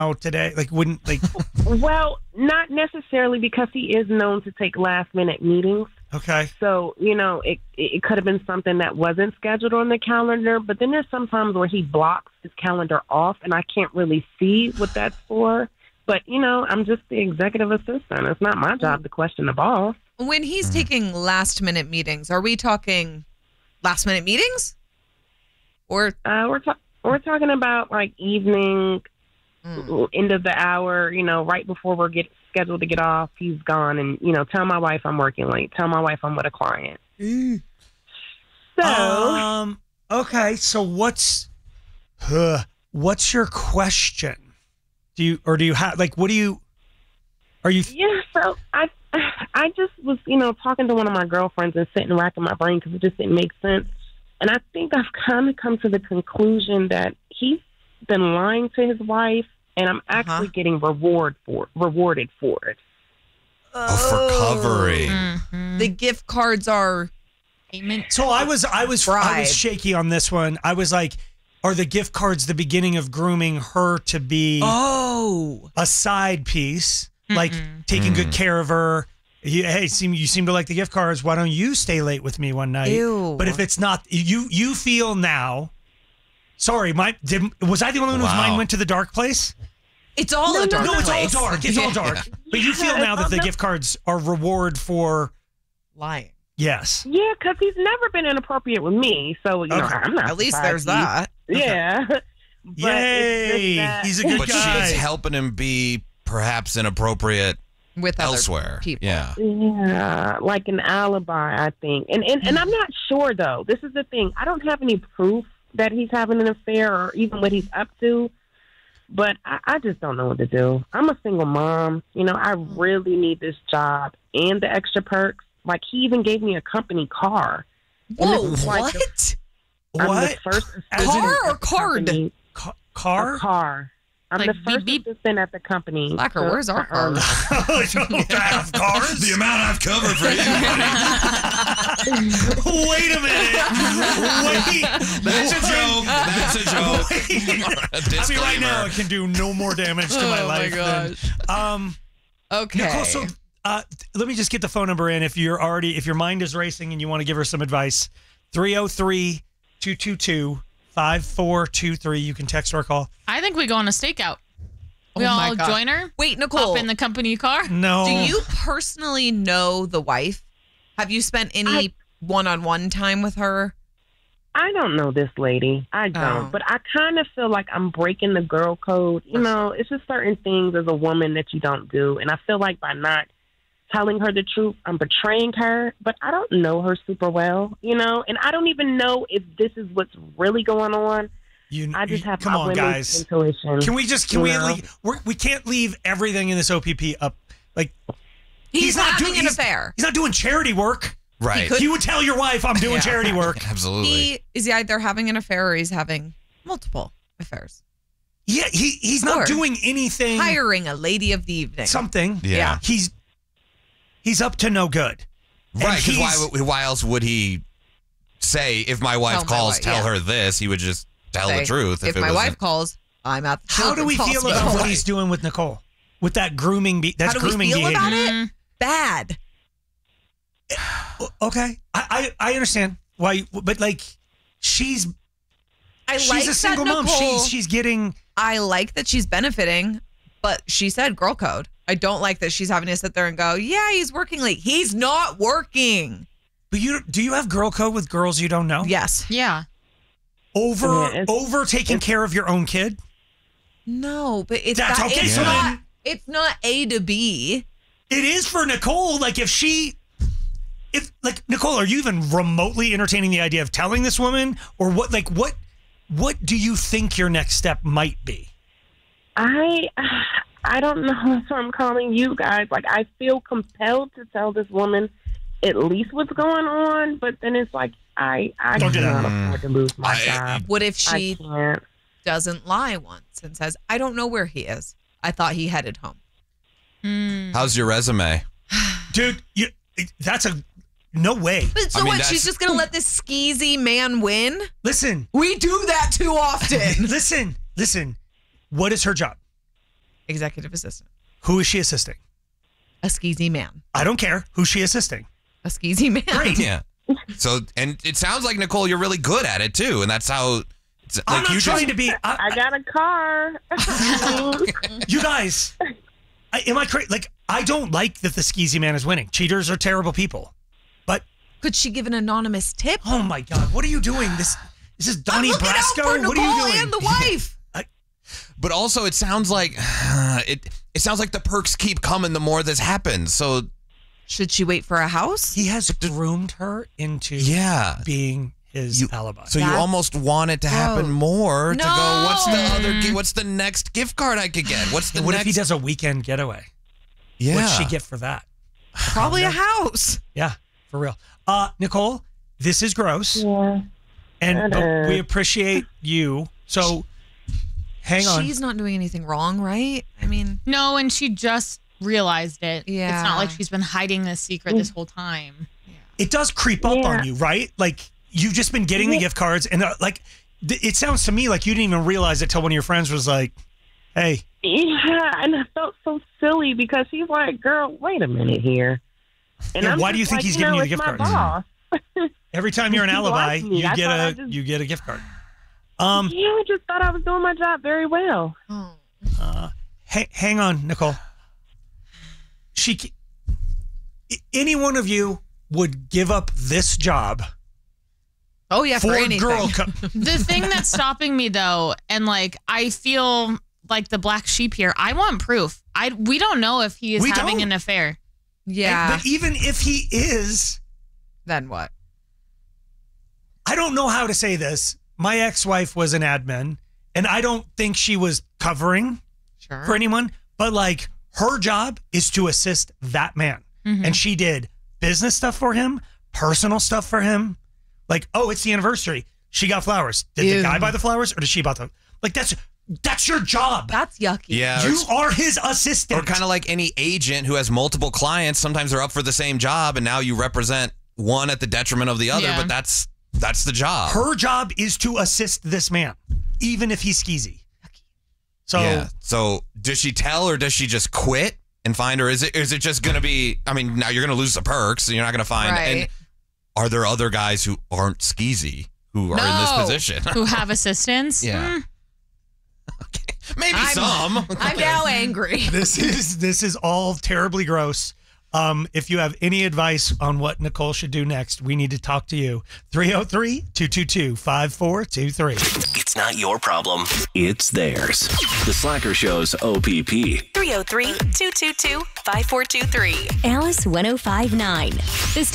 today? Like, wouldn't like? Well, not necessarily because he is known to take last minute meetings. Okay. So, it could have been something that wasn't scheduled on the calendar, but then there's sometimes where he blocks his calendar off and I can't really see what that's for. But, I'm just the executive assistant. It's not my job to question the boss. When he's taking last minute meetings, are we talking last minute meetings? Or we're talking about like evening, end of the hour, right before we're scheduled to get off, he's gone and, tell my wife I'm working late. Tell my wife I'm with a client. So. Okay. So what's your question? Do you have, like, Yeah, so I just was, talking to one of my girlfriends and sitting racking my brain because it just didn't make sense. And I think I've kind of come to the conclusion that he's been lying to his wife, and I'm actually getting rewarded for it. For covering. Mm-hmm. The gift cards are payment. So I was shaky on this one. I was like, are the gift cards the beginning of grooming her to be a side piece, like taking good care of her? Hey, you seem to like the gift cards. Why don't you stay late with me one night? Ew. But if it's not, you feel now. Sorry, was I the only one whose mind went to the dark place? It's all a dark place. No, it's all dark. It's all dark. But you feel now that the gift cards are reward for lying. Yes. Yeah, because he's never been inappropriate with me. So, I'm not. At least there's that. Yeah. Yay. He's a good guy. But she's helping him be perhaps inappropriate with elsewhere. People. Yeah. Yeah, like an alibi, I think. And I'm not sure, though. This is the thing. I don't have any proof that he's having an affair or even what he's up to. But I just don't know what to do. I'm a single mom. I really need this job and the extra perks. Like, he even gave me a company car. Whoa, what? What? I'm the first car or card? Car? A car. I'm like the first assistant at the company. Slacker, where's our car? Don't have cars? The amount I've covered for you, buddy. Wait a minute. Wait. That's a joke. That's a joke. I mean, right now, it can do no more damage to my life. Okay. Nicole, so let me just get the phone number in if your mind is racing and you want to give her some advice. 303-222-5423. You can text or call. I think we go on a stakeout. We all join her. Wait, Nicole. Hop in the company car. No. Do you personally know the wife? Have you spent any one-on-one time with her? I don't know this lady. I don't. But I kind of feel like I'm breaking the girl code. It's just certain things as a woman that you don't do. And I feel like by not telling her the truth, I'm betraying her. But I don't know her super well, and I don't even know if this is what's really going on. I just have come my on, women's guys. intuition. We can't leave everything in this OPP up. Like, he's not having an affair. He's not doing charity work. Right. He would tell your wife, I'm doing charity work. Absolutely. He is either having an affair or he's having multiple affairs. Yeah, he's not doing anything. Hiring a lady of the evening. Something. Yeah. He's up to no good. Right, because why else would he say, if my wife calls, tell her this? He would just tell the truth. If my wife calls, I'm at the How do we feel about what he's doing with Nicole? With that grooming that's grooming behavior. How do we feel about it? Bad. Okay. I understand why, but like, she's a single mom. She's getting. I like that she's benefiting, but she said girl code. I don't like that she's having to sit there and go, yeah, he's working late. He's not working. But do you have girl code with girls you don't know? Yes. Yeah. Over taking care of your own kid? No, but it's it's not A to B. It is for Nicole. Like, Nicole, are you even remotely entertaining the idea of telling this woman, or what? Like, what do you think your next step might be? I don't know. So I'm calling you guys. Like, I feel compelled to tell this woman at least what's going on, but then it's like I can't afford to lose my job. What if she doesn't lie once and says, I don't know where he is. I thought he headed home. How's your resume? Dude, that's no way. But what? She's just going to let this skeezy man win? Listen. We do that too often. Listen. What is her job? Executive assistant. Who is she assisting? A skeezy man. I don't care. Who's she assisting? A skeezy man. Great. Yeah. So, and it sounds like, Nicole, you're really good at it too. And that's how, I'm not trying to be. I got a car. You guys, am I crazy? Like, I don't like that the skeezy man is winning. Cheaters are terrible people. But could she give an anonymous tip? Oh my God. What are you doing? This is Donnie Brasco. What are you doing? And the wife. But also, it sounds like it sounds like the perks keep coming the more this happens. So should she wait for a house? He has groomed her into being his alibi. So you almost want it to happen more to go, what's the next gift card I could get? What if he does a weekend getaway? Yeah. What'd she get for that? Probably a house. Yeah, for real. Nicole, this is gross. Yeah. But we appreciate you. So hang on. She's not doing anything wrong, right? I mean, no, and she just realized it. Yeah. It's not like she's been hiding this secret this whole time. Yeah. It does creep up on you, right? Like, you've just been getting the gift cards, and it sounds to me like you didn't even realize it till one of your friends was like, hey. Yeah, and I felt so silly because he's like, girl, wait a minute here. And why do you think he's giving you the gift cards? Boss. Every time you're an alibi, you get a gift card. I just thought I was doing my job very well. Hang on, Nicole. Any one of you would give up this job. Oh yeah, for anything. The thing that's stopping me though, and like I feel like the black sheep here, I want proof. We don't know if he is having an affair. Yeah. But even if he is, then what? I don't know how to say this. My ex-wife was an admin, and I don't think she was covering for anyone, but like her job is to assist that man. Mm-hmm. And she did business stuff for him, personal stuff for him. Like, oh, it's the anniversary. She got flowers. Did the guy buy the flowers, or did she buy them? Like, that's your job. That's yucky. Yeah. You are his assistant. Or kind of like any agent who has multiple clients. Sometimes they're up for the same job, and now you represent one at the detriment of the other, but that's the job. Her job is to assist this man, even if he's skeezy. So does she tell, or does she just quit and find her? Is it just going to be, I mean, now you're going to lose the perks, and you're not going to find. Right. And are there other guys who aren't skeezy who are in this position? Who have assistants? Yeah. Okay. Maybe some. I'm now angry. This is all terribly gross. If you have any advice on what Nicole should do next, we need to talk to you. 303-222-5423. It's not your problem. It's theirs. The Slacker Show's OPP. 303-222-5423. Alice 105.9.